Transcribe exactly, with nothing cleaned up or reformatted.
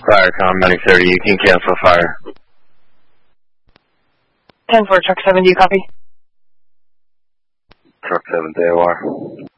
Firecom ninety thirty, you can cancel fire. ten four, truck seven, do you copy? Truck seven, D O R.